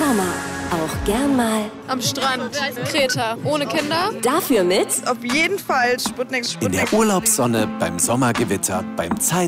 Sommer. Auch gern mal am Strand. Kreta. Ohne Kinder. Dafür mit auf jeden Fall Sputnik. In der Urlaubssonne, beim Sommergewitter, beim